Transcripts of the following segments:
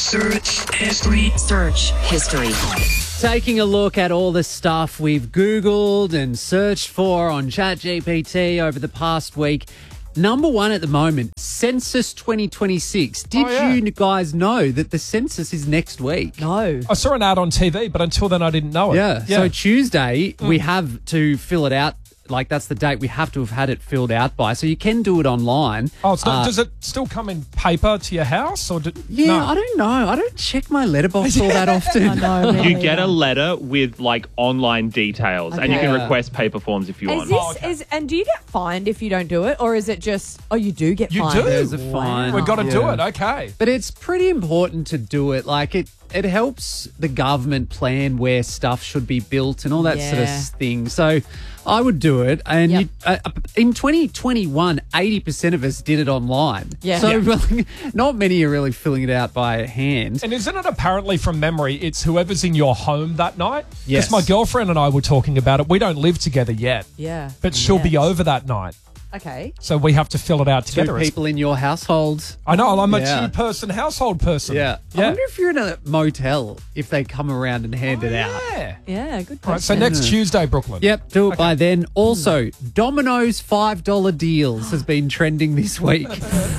Search history. Search history. Taking a look at all the stuff we've Googled and searched for on ChatGPT over the past week. Number one at the moment, Census 2026. Did you guys know that the census is next week? No. I saw an ad on TV, but until then I didn't know it. Yeah. So Tuesday, we have to fill it out. Like, that's the date we have to have had it filled out by. So you can do it online. Oh, it's not, does it still come in paper to your house? Or Yeah, no? I don't know. I don't check my letterbox all that often. I know. me You neither. get a letter with like online details, and you can Okay. request paper forms if you Is want. this and do you get fined if you don't do it, or is it just you do get You fined? do? There's a fine. We've got to do Yeah. it. Okay. But it's pretty important to do it. Like, it helps the government plan where stuff should be built and all that sort of Yeah. thing. So I would do it. And Yep. in 2021, 80% of us did it online. Yeah. So Yeah. not many are really filling it out by hand. And isn't it apparently from memory, it's whoever's in your home that night? Yes. Because my girlfriend and I were talking about it. We don't live together yet, Yeah. but she'll be Yes. over that night. Okay. So we have to fill it out Two together. people in your household. I know, I'm a Yeah. two-person household person. Yeah. I Yeah. wonder if you're in a motel, if they come around and hand it out. Yeah. Yeah. Good All right, so question. next Tuesday, Brooklyn. Yep, do it by then. Also, Domino's $5 deals has been trending this week.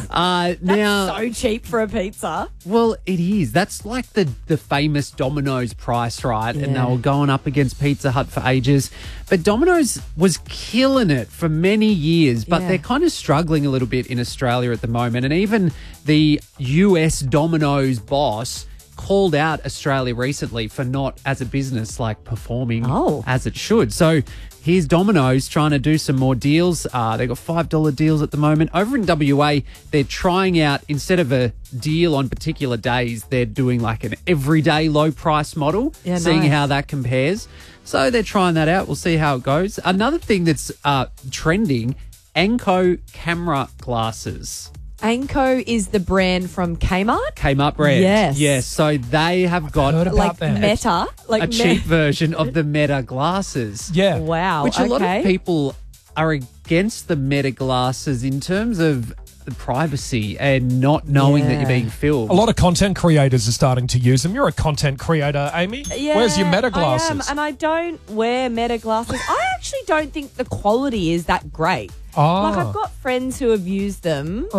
Now, so cheap for a pizza. well, it is. That's like the famous Domino's price, right? And they Yeah. were going up against Pizza Hut for ages. But Domino's was killing it for many years, but Yeah. they're kind of struggling a little bit in Australia at the moment. And even the US Domino's boss called out Australia recently for not, as a business, like performing as it should. So here's Domino's trying to do some more deals. They've got $5 deals at the moment. Over in WA, they're trying out, instead of a deal on particular days, they're doing like an everyday low price model, Yeah, seeing nice. how that compares. So they're trying that out. We'll see how it goes. Another thing that's trending, Anko camera glasses. Anko is the brand from Kmart. Kmart brand. Yes. Yes. So they have got heard about Like that. Meta. Like a cheap version of the Meta glasses. Yeah. Wow. Which a lot okay. of people are against the Meta glasses in terms of the privacy and not knowing that Yeah. you're being filmed. A lot of content creators are starting to use them. You're a content creator, Amy. Yeah, Where's your Meta glasses? I am, and I don't wear Meta glasses. I actually don't think the quality is that great. Oh. Like, I've got friends who have used them.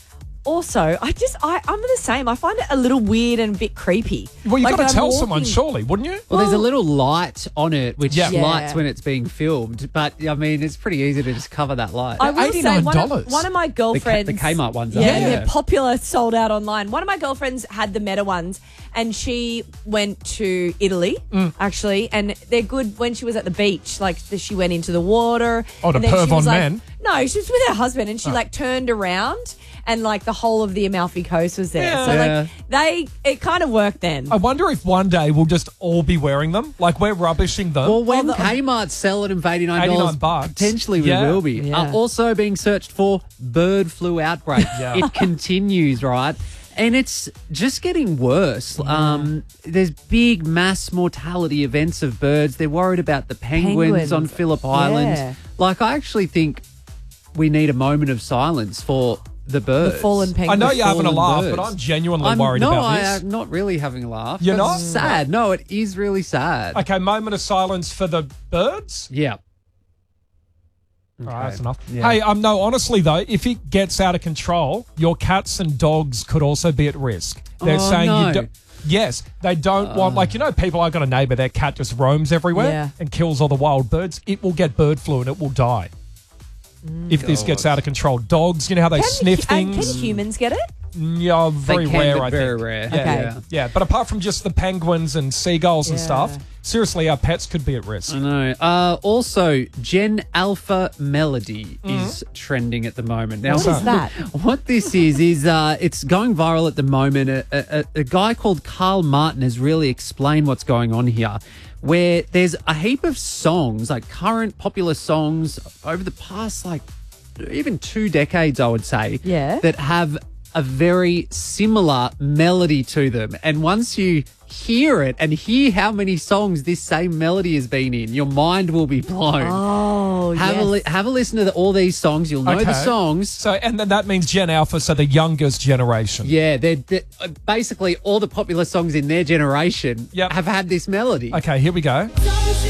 Also, I'm the same. I find it a little weird and a bit creepy. Well, you've Like, got to I'm tell someone, walking- surely, wouldn't you? Well, there's a little light on it which Yeah. lights Yeah. when it's being filmed. But, I mean, it's pretty easy to just cover that light. I will say $89. one of my girlfriends, The Kmart ones are, yeah, yeah. they're popular, sold out online. One of my girlfriends had the Meta ones, and she went to Italy actually, and they're good when she was at the beach. Like, she went into the water. Oh, to and then perv she was on like- men? No, she was with her husband, and she like turned around, and like the whole of the Amalfi Coast was there. Yeah. So Yeah. like it kind of worked then. I wonder if one day we'll just all be wearing them. Like, we're rubbishing them. Well, when the- Kmart sell it for $89, $89, potentially we yeah. will be. Yeah. Also being searched for bird flu outbreak. Yeah. It continues, right? And it's just getting worse. There's big mass mortality events of birds. They're worried about the penguins on Phillip Island. Yeah. Like, I actually think we need a moment of silence for the birds. The fallen I penguins. know you're having a fallen laugh, birds. but I'm genuinely worried no, about this. I'm not really having a laugh. You're It's not? sad. No, it is really sad. Okay, moment of silence for the birds. Yeah. All right, that's enough. Yeah. Hey, no, honestly though, if it gets out of control, your cats and dogs could also be at risk. They're Oh, saying no. you don't. Yes, they don't want, like, you know, people, I've got a neighbour, their cat just roams everywhere Yeah. and kills all the wild birds. It will get bird flu and it will die if this gets out of control. Dogs, you know how they sniff Can things? humans get it? Yeah, very They can, rare, but I very think. rare. Yeah, Okay. yeah. But apart from just the penguins and seagulls and Yeah. stuff, seriously, our pets could be at risk. I know. Also, Gen Alpha Melody is trending at the moment. Now, What is that? What this is it's going viral at the moment. A guy called Carl Martin has really explained what's going on here, where there's a heap of songs, like current popular songs over the past, like, even 2 decades, I would say, Yeah. that have a very similar melody to them. And once you hear it and hear how many songs this same melody has been in, your mind will be blown. Oh, Have a listen to all these songs. You'll know the songs. So, and then that means Gen Alpha, so the youngest generation. Yeah, they're basically all the popular songs in their generation have had this melody. Okay, here we go.